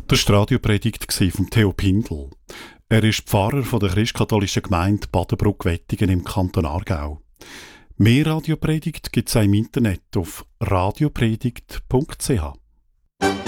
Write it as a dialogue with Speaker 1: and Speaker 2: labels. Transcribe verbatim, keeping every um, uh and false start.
Speaker 1: Das war die Radiopredigt von Theo Pindel. Er ist Pfarrer von der christkatholischen Gemeinde Badenbruck-Wettingen im Kanton Aargau. Mehr Radiopredigt gibt es auch im Internet auf radiopredigt punkt c h.